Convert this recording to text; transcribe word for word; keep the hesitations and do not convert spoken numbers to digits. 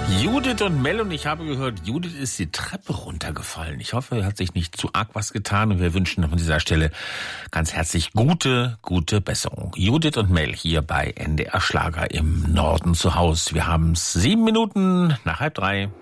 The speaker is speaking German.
Judith und Mel, und ich habe gehört, Judith ist die Treppe runtergefallen. Ich hoffe, er hat sich nicht zu arg was getan, und wir wünschen von dieser Stelle ganz herzlich gute, gute Besserung. Judith und Mel hier bei N D R Schlager im Norden zu Hause. Wir haben es sieben Minuten nach halb drei.